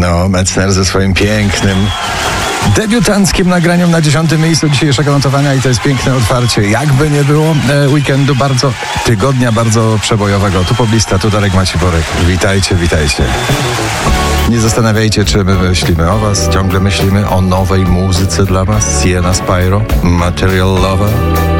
No, Metzner ze swoim pięknym debiutanckim nagraniem na 10. miejscu dzisiejszego notowania i to jest piękne otwarcie. Jakby nie było weekendu tygodnia bardzo przebojowego. Tu Poblista, tu Darek Maciworek. Witajcie, witajcie. Nie zastanawiajcie, czy my myślimy o was. Ciągle myślimy o nowej muzyce dla was. Sienna Spyro, Material Lover.